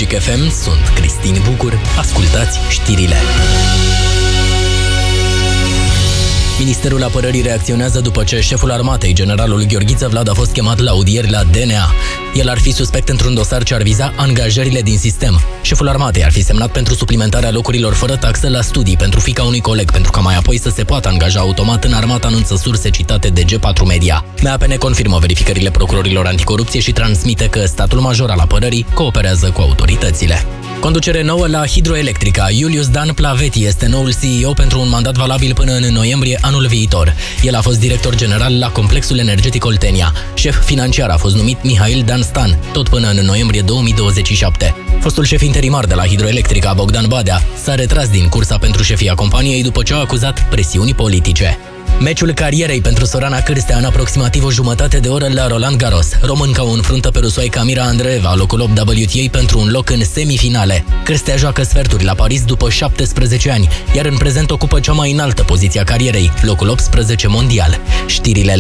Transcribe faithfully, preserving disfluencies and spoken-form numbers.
Magic F M, sunt Cristin Bucur. Ascultați știrile. Ministerul Apărării reacționează după ce șeful armatei, generalul Gheorghiță Vlad, a fost chemat la audieri la D N A. El ar fi suspect într-un dosar ce ar viza angajările din sistem. Șeful armatei ar fi semnat pentru suplimentarea locurilor fără taxă la studii pentru fiica unui coleg, pentru ca mai apoi să se poată angaja automat în armată, anunță surse citate de G patru Media. M A P N confirmă verificările procurorilor anticorupție și transmite că statul major al apărării cooperează cu autoritățile. Conducere nouă la Hidroelectrica. Iulius Dan Plaveti este noul C E O pentru un mandat valabil până în noiembrie anul viitor. El a fost director general la Complexul Energetic Oltenia. Șef financiar a fost numit Mihail Dan Stan, tot până în noiembrie două mii douăzeci și șapte. Fostul șef interimar de la Hidroelectrica, Bogdan Badea, s-a retras din cursa pentru șefia companiei după ce a acuzat presiuni politice. Meciul carierei pentru Sorana Cârstea în aproximativ o jumătate de oră la Roland Garros. Românca o înfruntă pe rusoaica Mira Andreeva, locul opt W T A, pentru un loc în semifinale. Cârstea joacă sferturi la Paris după șaptesprezece ani, iar în prezent ocupă cea mai înaltă poziție a carierei, locul optsprezece mondial. Știrile